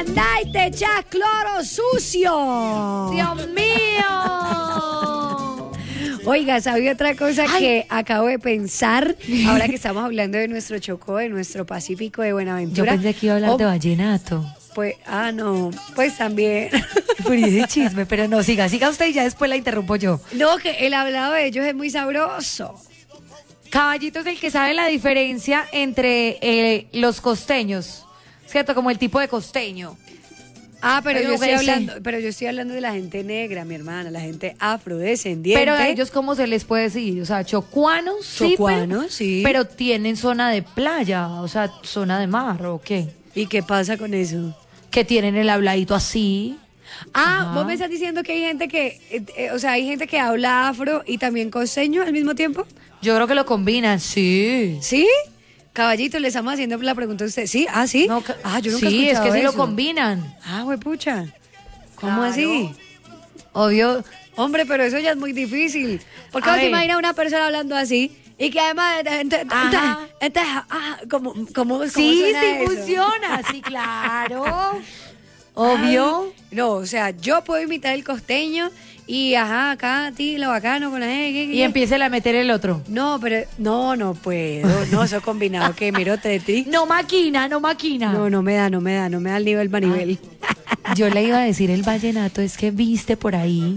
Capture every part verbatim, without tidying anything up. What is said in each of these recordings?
Andá y te echás cloro sucio. ¡Dios mío! Oiga, ¿sabía otra cosa Ay. que acabo de pensar? Ahora que estamos hablando de nuestro Chocó, de nuestro Pacífico de Buenaventura. Yo pensé que iba a hablar oh, de vallenato. Pues, ah, no, pues también. Por de chisme, pero no, siga, siga usted y ya después la interrumpo yo. No, que el hablado de ellos es muy sabroso. Caballito es el que sabe la diferencia entre eh, los costeños, ¿cierto? Como el tipo de costeño. Ah, pero yo estoy hablando, pero yo estoy hablando de la gente negra, mi hermana, la gente afrodescendiente. Pero a ellos, ¿cómo se les puede decir? O sea, chocuanos, sí, chocuanos, pero, sí. Pero tienen zona de playa, o sea, zona de mar, ¿o qué? ¿Y qué pasa con eso? Que tienen el habladito así. Ah, Ajá. Vos me estás diciendo que hay gente que, eh, eh, o sea, hay gente que habla afro y también costeño al mismo tiempo. Yo creo que lo combinan, sí. ¿Sí? Caballito, le estamos haciendo la pregunta a usted. ¿Sí? ¿Ah, sí? No, ah, yo nunca sí, he es que eso. sí lo combinan. Ah, huepucha. ¿Cómo claro. así? Obvio. Hombre, pero eso ya es muy difícil. Porque vos te imaginas una persona hablando así y que además, entonces, ah, como, como, sí, sí funciona, sí, claro. Obvio. Ay, no, o sea, yo puedo imitar el costeño y ajá, acá, ti, lo bacano con la gente. Y empiece a meter el otro. No, pero, no, no puedo. No, eso combinado que miro tetri. No maquina, no maquina. No, no me da, no me da, no me da el nivel manivel. Ah, yo le iba a decir el vallenato, es que viste por ahí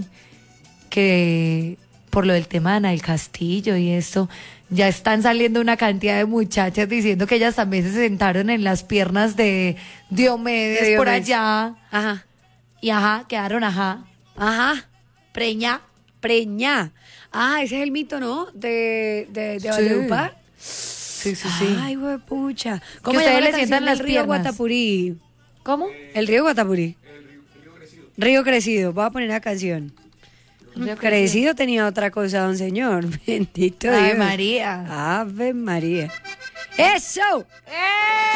que por lo del tema de Ana del Castillo y esto, ya están saliendo una cantidad de muchachas diciendo que ellas también se sentaron en las piernas de Diomedes, de Diomedes. por allá. Ajá. Y ajá, quedaron ajá. Ajá. Preña. Preña. Ah, ese es el mito, ¿no? De, de, de sí. Valledupar. Sí, sí, sí. Ay, huepucha. ¿Cómo ustedes le sientan las río piernas? Guatapurí? ¿Cómo? El río Guatapurí. El río, río Crecido. Río Crecido. Voy a poner la canción. Río Crecido tenía otra cosa, don señor. Bendito Dios. Ave María. Ave María. ¡Eso! ¡Eh!